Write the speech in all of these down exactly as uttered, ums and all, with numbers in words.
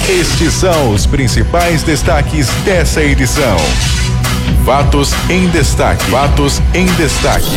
Estes são os principais destaques dessa edição. Fatos em destaque. Fatos em destaque.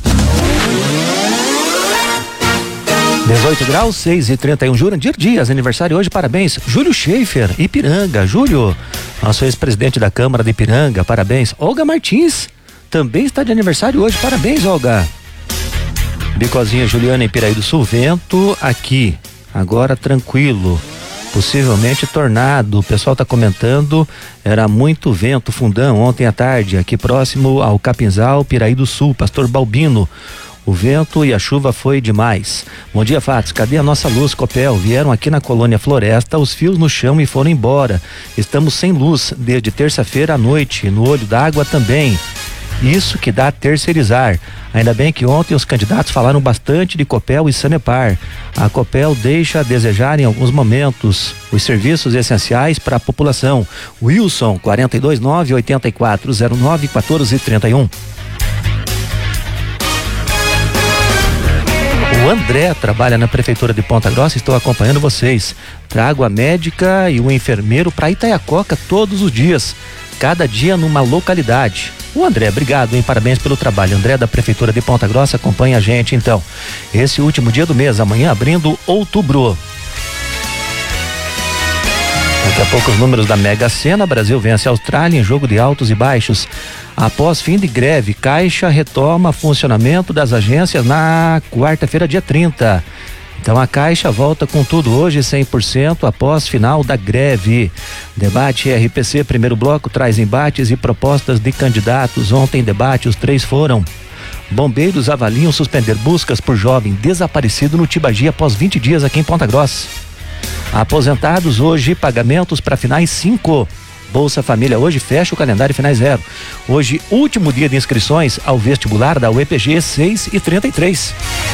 dezoito graus, seis e trinta e um. Jurandir Dias, aniversário hoje, parabéns. Júlio Schaefer, Ipiranga. Júlio, nosso ex-presidente da Câmara de Ipiranga, parabéns. Olga Martins, também está de aniversário hoje, parabéns, Olga. Bicozinha Juliana em Piraí do Sul, vento aqui, agora tranquilo. Possivelmente tornado, o pessoal está comentando, era muito vento, Fundão, ontem à tarde, aqui próximo ao Capinzal, Piraí do Sul, Pastor Balbino. O vento e a chuva foi demais. Bom dia, Fatos. Cadê a nossa luz, Copel? Vieram aqui na colônia Floresta, os fios no chão e foram embora. Estamos sem luz desde terça-feira à noite, no olho d'água também. Isso que dá terceirizar. Ainda bem que ontem os candidatos falaram bastante de Copel e Sanepar. A Copel deixa a desejar em alguns momentos os serviços essenciais para a população. Wilson, quarenta e dois, nove, oitenta e quatro, zero nove, quatorze, trinta e um. O André trabalha na Prefeitura de Ponta Grossa, estou acompanhando vocês. Trago a médica e o enfermeiro para Itaiacoca todos os dias, cada dia numa localidade. O André, obrigado, hein? Parabéns pelo trabalho. André da Prefeitura de Ponta Grossa acompanha a gente então. Esse último dia do mês, amanhã abrindo outubro. Daqui a pouco os números da Mega Sena. Brasil vence a Austrália em jogo de altos e baixos. Após fim de greve, Caixa retoma funcionamento das agências na quarta-feira, dia trinta. Então a Caixa volta com tudo hoje, cem por cento após final da greve. Debate R P C, primeiro bloco, traz embates e propostas de candidatos. Ontem debate, os três foram. Bombeiros avaliam suspender buscas por jovem desaparecido no Tibagi após vinte dias aqui em Ponta Grossa. Aposentados hoje, pagamentos para finais cinco. Bolsa Família hoje fecha o calendário finais zero. Hoje, último dia de inscrições ao vestibular da U E P G, seis e trinta e três.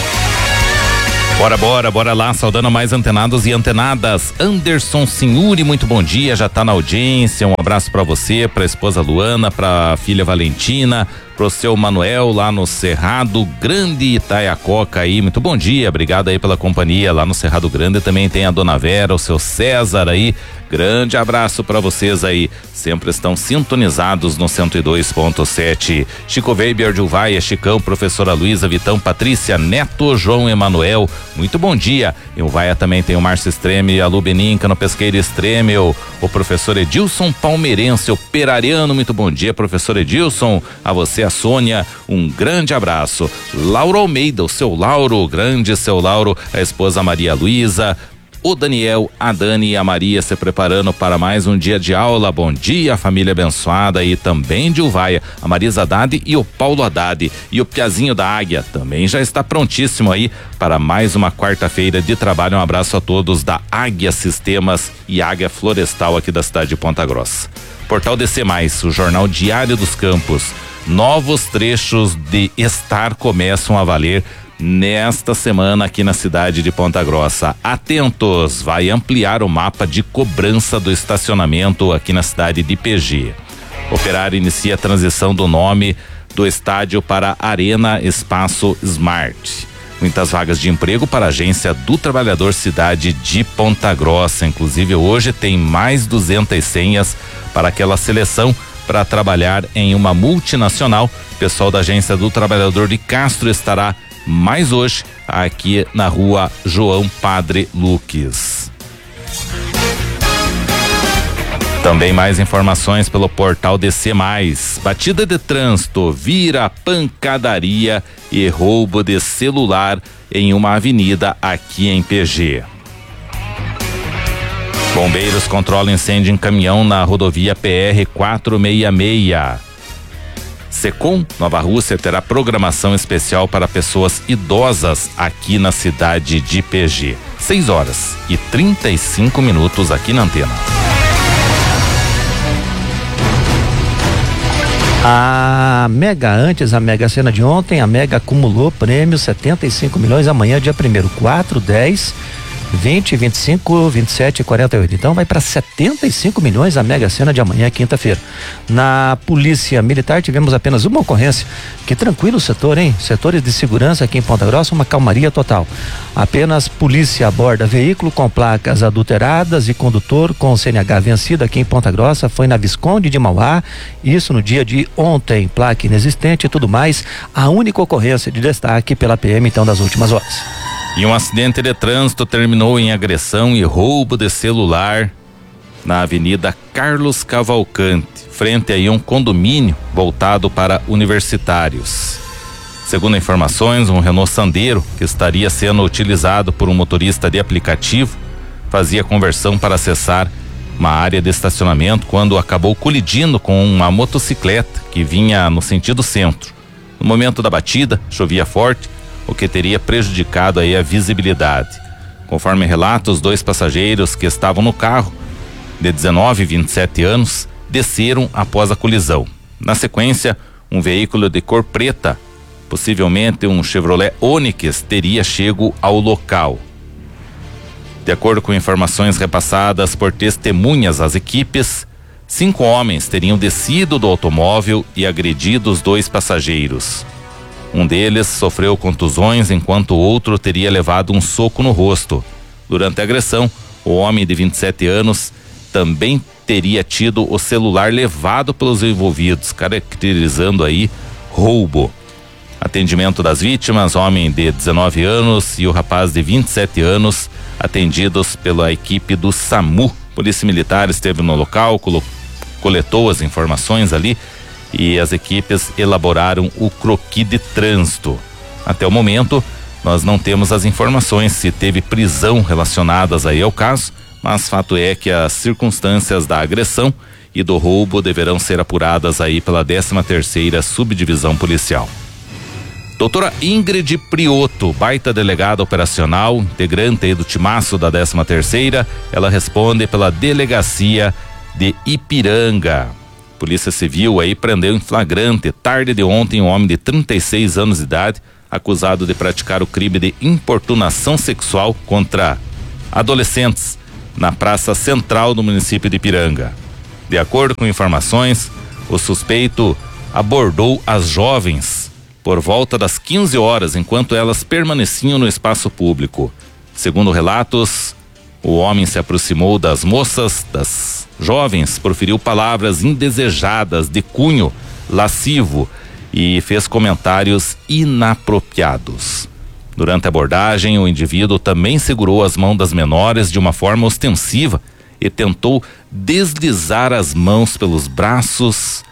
Bora, bora, bora lá, saudando mais antenados e antenadas. Anderson Senhuri, muito bom dia, já tá na audiência, um abraço pra você, pra esposa Luana, pra filha Valentina, pro seu Manuel lá no Cerrado Grande Itaiacoca aí, muito bom dia, obrigado aí pela companhia lá no Cerrado Grande. Também tem a dona Vera, o seu César aí, grande abraço pra vocês aí, sempre estão sintonizados no cento e dois ponto sete. Chico Weber de Uvaia, Chicão, professora Luísa, Vitão, Patrícia, Neto, João Emanuel, muito bom dia. Em Uvaia também tem o Márcio Extreme, a Lubeninca no Pesqueiro Extreme, o, o professor Edilson Palmeirense, operariano, muito bom dia, professor Edilson, a você, a Sônia, um grande abraço. Lauro Almeida, o seu Lauro, grande seu Lauro, a esposa Maria Luísa, o Daniel, a Dani e a Maria se preparando para mais um dia de aula. Bom dia, família abençoada, e também de Uvaia, a Marisa Haddad e o Paulo Haddad. E o Piazinho da Águia também já está prontíssimo aí para mais uma quarta-feira de trabalho. Um abraço a todos da Águia Sistemas e Águia Florestal aqui da cidade de Ponta Grossa. Portal D C mais, o jornal Diário dos Campos. Novos trechos de Estar começam a valer nesta semana aqui na cidade de Ponta Grossa. Atentos, vai ampliar o mapa de cobrança do estacionamento aqui na cidade de P G. Operário inicia a transição do nome do estádio para Arena Espaço Smart. Muitas vagas de emprego para a Agência do Trabalhador Cidade de Ponta Grossa. Inclusive hoje tem mais duzentas senhas para aquela seleção para trabalhar em uma multinacional. O pessoal da Agência do Trabalhador de Castro estará mais hoje aqui na rua João Padre Luques. Também mais informações pelo portal D C mais. Batida de trânsito vira pancadaria e roubo de celular em uma avenida aqui em P G. Bombeiros controlam incêndio em caminhão na rodovia P R quatrocentos e sessenta e seis. Secom Nova Rússia terá programação especial para pessoas idosas aqui na cidade de P G. seis horas e trinta e cinco minutos aqui na antena. A Mega, antes a Mega Sena de ontem, a Mega acumulou prêmios setenta e cinco milhões, amanhã dia primeiro, quatro, dez, vinte, vinte e cinco, vinte e sete e quarenta e oito. Então vai para setenta e cinco milhões a Mega Sena de amanhã, quinta-feira. Na Polícia Militar tivemos apenas uma ocorrência. Que tranquilo o setor, hein? Setores de segurança aqui em Ponta Grossa, uma calmaria total. Apenas polícia aborda veículo com placas adulteradas e condutor com C N H vencido aqui em Ponta Grossa. Foi na Visconde de Mauá, isso no dia de ontem. Placa inexistente e tudo mais. A única ocorrência de destaque pela P M então das últimas horas. E um acidente de trânsito terminou em agressão e roubo de celular na Avenida Carlos Cavalcante, frente aí a um condomínio voltado para universitários. Segundo informações, um Renault Sandero, que estaria sendo utilizado por um motorista de aplicativo, fazia conversão para acessar uma área de estacionamento quando acabou colidindo com uma motocicleta que vinha no sentido centro. No momento da batida, chovia forte, o que teria prejudicado aí a visibilidade. Conforme relatos, dois passageiros que estavam no carro, de dezenove e vinte e sete anos, desceram após a colisão. Na sequência, um veículo de cor preta, possivelmente um Chevrolet Onix, teria chego ao local. De acordo com informações repassadas por testemunhas às equipes, cinco homens teriam descido do automóvel e agredido os dois passageiros. Um deles sofreu contusões, enquanto o outro teria levado um soco no rosto. Durante a agressão, o homem de vinte e sete anos também teria tido o celular levado pelos envolvidos, caracterizando aí roubo. Atendimento das vítimas, homem de dezenove anos e o rapaz de vinte e sete anos, atendidos pela equipe do SAMU. Polícia Militar esteve no local, colo- coletou as informações ali e as equipes elaboraram o croquis de trânsito. Até o momento, nós não temos as informações se teve prisão relacionadas aí ao caso, mas fato é que as circunstâncias da agressão e do roubo deverão ser apuradas aí pela décima terceira Subdivisão Policial. Doutora Ingrid Prioto, baita delegada operacional, integrante aí do timaço da décima terceira, ela responde pela delegacia de Ipiranga. Polícia Civil aí prendeu em flagrante, tarde de ontem, um homem de trinta e seis anos de idade, acusado de praticar o crime de importunação sexual contra adolescentes na praça central do município de Ipiranga. De acordo com informações, o suspeito abordou as jovens por volta das quinze horas, enquanto elas permaneciam no espaço público. Segundo relatos, o homem se aproximou das moças, das jovens, proferiu palavras indesejadas de cunho lascivo e fez comentários inapropriados. Durante a abordagem, o indivíduo também segurou as mãos das menores de uma forma ostensiva e tentou deslizar as mãos pelos braços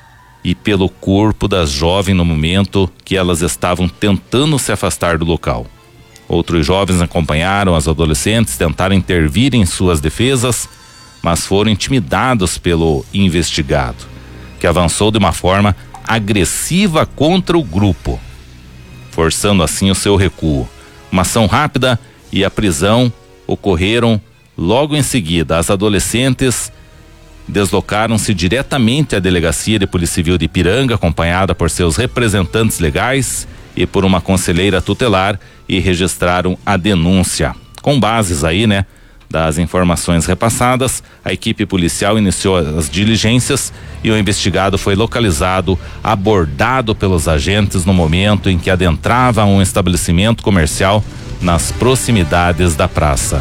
e pelo corpo das jovens no momento que elas estavam tentando se afastar do local. Outros jovens acompanharam as adolescentes, tentaram intervir em suas defesas, mas foram intimidados pelo investigado, que avançou de uma forma agressiva contra o grupo, forçando assim o seu recuo. Uma ação rápida e a prisão ocorreram logo em seguida. As adolescentes deslocaram-se diretamente à delegacia de Polícia Civil de Ipiranga, acompanhada por seus representantes legais e por uma conselheira tutelar, e registraram a denúncia. Com bases aí, né, das informações repassadas, a equipe policial iniciou as diligências e o investigado foi localizado, abordado pelos agentes no momento em que adentrava um estabelecimento comercial nas proximidades da praça.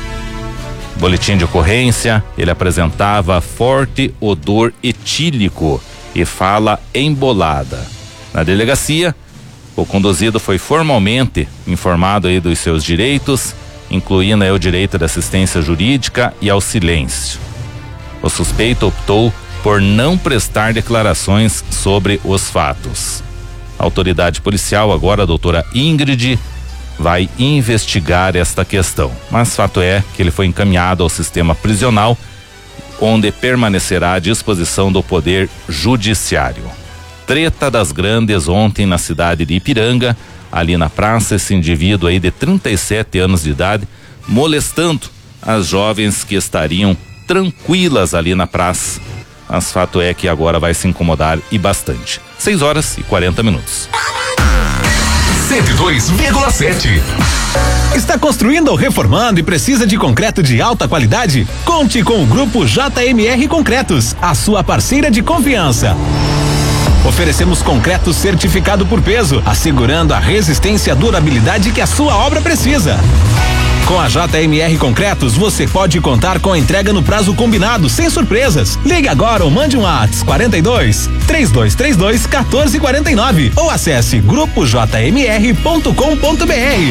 Boletim de ocorrência, ele apresentava forte odor etílico e fala embolada. Na delegacia, o conduzido foi formalmente informado aí dos seus direitos, incluindo aí o direito de assistência jurídica e ao silêncio. O suspeito optou por não prestar declarações sobre os fatos. A autoridade policial, agora a doutora Ingrid, vai investigar esta questão, mas fato é que ele foi encaminhado ao sistema prisional, onde permanecerá à disposição do Poder Judiciário. Treta das grandes ontem na cidade de Ipiranga, ali na praça, esse indivíduo aí de trinta e sete anos de idade, molestando as jovens que estariam tranquilas ali na praça. Mas fato é que agora vai se incomodar e bastante. seis horas e quarenta minutos. cento e dois vírgula sete Está construindo ou reformando e precisa de concreto de alta qualidade? Conte com o Grupo J M R Concretos, a sua parceira de confiança. Oferecemos concreto certificado por peso, assegurando a resistência e a durabilidade que a sua obra precisa. Com a J M R Concretos, você pode contar com a entrega no prazo combinado, sem surpresas. Ligue agora ou mande um WhatsApp quarenta e dois, três dois três dois, quatorze quarenta e nove ou acesse grupo j m r ponto com ponto b r.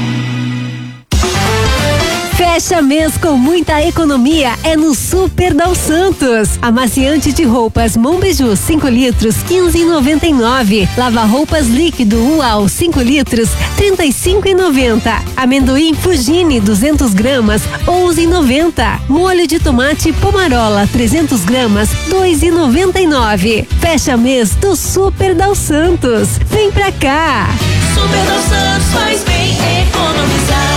Fecha mês com muita economia é no Super Dal Santos. Amaciante de roupas Monbiju cinco litros, quinze e noventa e nove. Lava roupas líquido Uau cinco litros, trinta e cinco e noventa. Amendoim Fugini duzentos gramas, onze e noventa. Molho de tomate Pomarola trezentos gramas, dois e noventa e nove. Fecha mês do Super Dal Santos. Vem pra cá. Super Dal Santos faz bem economizar.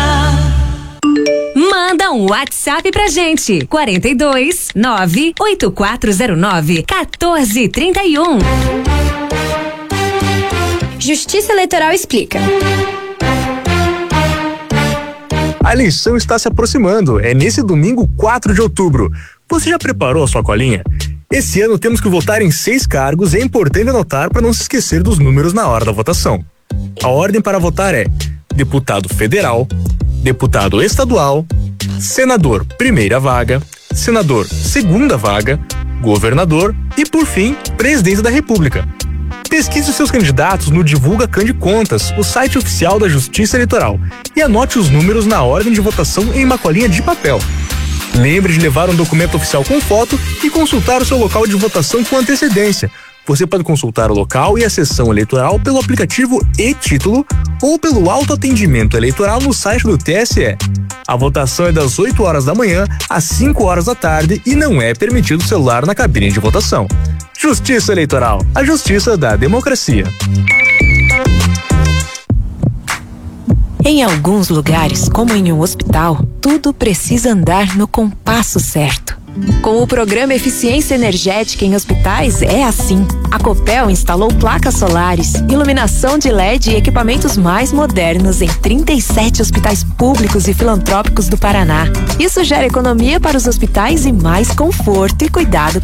Manda um WhatsApp pra gente. quarenta e dois, nove oito quatro zero nove, quatorze trinta e um. Justiça Eleitoral explica. A eleição está se aproximando. É nesse domingo, quatro de outubro. Você já preparou a sua colinha? Esse ano temos que votar em seis cargos. É importante anotar para não se esquecer dos números na hora da votação. A ordem para votar é deputado federal, deputado estadual, senador primeira vaga, senador segunda vaga, governador e, por fim, presidente da República. Pesquise os seus candidatos no Divulga Cande Contas, o site oficial da Justiça Eleitoral, e anote os números na ordem de votação em uma colinha de papel. Lembre de levar um documento oficial com foto e consultar o seu local de votação com antecedência. Você pode consultar o local e a sessão eleitoral pelo aplicativo e-Título ou pelo autoatendimento eleitoral no site do T S E. A votação é das oito horas da manhã às cinco horas da tarde e não é permitido celular na cabine de votação. Justiça Eleitoral, a justiça da democracia. Em alguns lugares, como em um hospital, tudo precisa andar no compasso certo. Com o programa Eficiência Energética em Hospitais é assim. A Copel instalou placas solares, iluminação de L E D e equipamentos mais modernos em trinta e sete hospitais públicos e filantrópicos do Paraná. Isso gera economia para os hospitais e mais conforto e cuidado